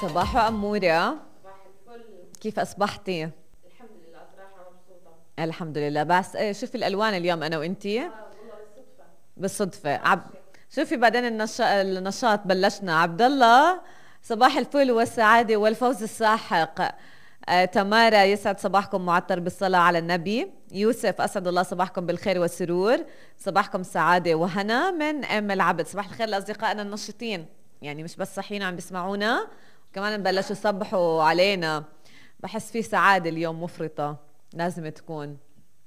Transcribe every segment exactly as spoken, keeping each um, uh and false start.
صباح أمورة. صباح الفل. كيف أصبحتي؟ الحمد لله صراحة مبسوطة. الحمد لله. بس إيه، شوفي الألوان اليوم أنا وإنتي اه والله بالصدفة. بالصدفة. ما عب... بعرف شيء. شوفي بعدين النشاط النشاط بلشنا. عبد الله صباح الفل والسعادة والفوز الساحق. آه، تمارا يسعد صباحكم معطر بالصلاة على النبي. يوسف أسعد الله صباحكم بالخير والسرور. صباحكم سعادة وهنا من أم العبد. صباح الخير لأصدقائنا النشطين، يعني مش بس صحيين عم بيسمعونا كمان بلشوا يصبحوا علينا. بحس في سعادة اليوم مفرطة لازم تكون.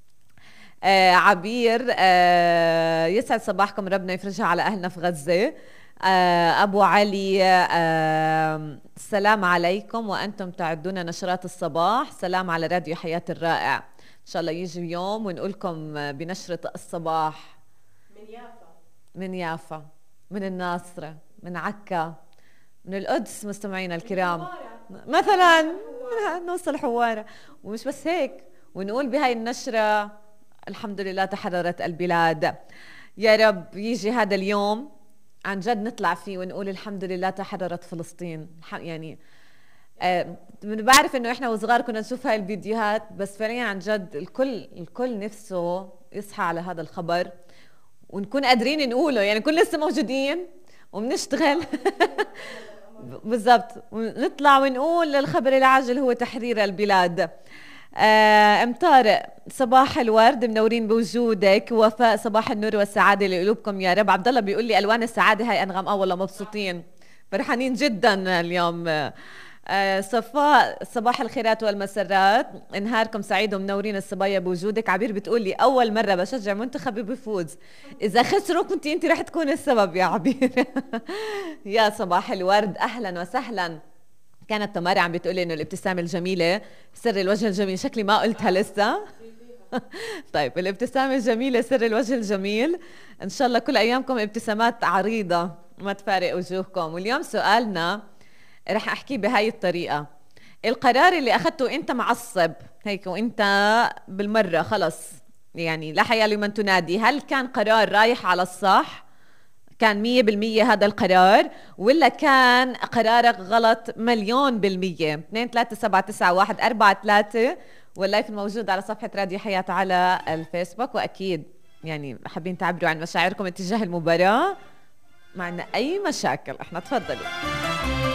آه عبير آه يسعد صباحكم، ربنا يفرجها على أهلنا في غزة. آه أبو علي آه السلام عليكم وأنتم تعدون نشرات الصباح. سلام على راديو حياة الرائع. إن شاء الله يجي يوم ونقولكم بنشرة الصباح من يافا. من يافا، من الناصرة، من عكا، من القدس. مستمعينا الكرام مثلا نوصل حوارة. ومش بس هيك، ونقول بهاي النشرة الحمد لله تحررت البلاد. يا رب يجي هذا اليوم عن جد نطلع فيه ونقول الحمد لله تحررت فلسطين. يعني آه بعرف انه احنا وصغار كنا نشوف هاي الفيديوهات، بس فعليا عن جد الكل الكل نفسه يصحى على هذا الخبر ونكون قادرين نقوله، يعني نكون لسه موجودين وبنشتغل بالضبط، ونطلع ونقول الخبر العاجل هو تحرير البلاد. آه ام طارق صباح الورد، منورين بوجودك. وفاء صباح النور والسعاده لقلوبكم يا رب. عبد الله بيقول لي الوان السعاده هاي انغام. اه والله مبسوطين فرحانين جدا اليوم. آه صفاء صباح الخيرات والمسرات، نهاركم سعيد ومنورين الصبايا بوجودك. عبير بتقول لي اول مره بشجع منتخبي بيفوز، اذا خسروا كنت انت رح تكون السبب يا عبير. يا صباح الورد، اهلا وسهلا. كانت تماري عم بتقولي انه الابتسامه الجميله سر الوجه الجميل، شكلي ما قلتها لسه. طيب الابتسامه الجميله سر الوجه الجميل. ان شاء الله كل ايامكم ابتسامات عريضه ما تفارق وجوهكم. واليوم سؤالنا رح احكي بهاي الطريقه. القرار اللي اخذته انت معصب هيك وانت بالمره خلص يعني لا حياة لمن تنادي، هل كان قرار رايح على الصح؟ كان مية بالمية هذا القرار، ولا كان قرارك غلط مليون بالمية؟ اثنين ثلاثة سبعة تسعة واحد أربعة ثلاثة، واللايف الموجود على صفحة راديو حياة على الفيسبوك. وأكيد يعني حابين تعبروا عن مشاعركم اتجاه المباراة، ما عندنا أي مشاكل، احنا تفضلوا.